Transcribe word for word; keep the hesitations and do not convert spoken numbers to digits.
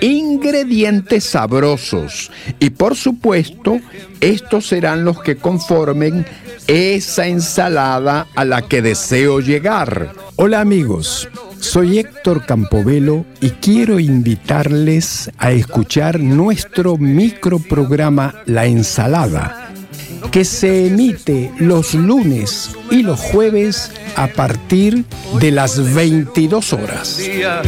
ingredientes sabrosos. Y por supuesto, estos serán los que conformen esa ensalada a la que deseo llegar. Hola amigos, soy Héctor Campobello y quiero invitarles a escuchar nuestro microprograma La Ensalada, que se emite los lunes y los jueves a partir de las veintidós horas.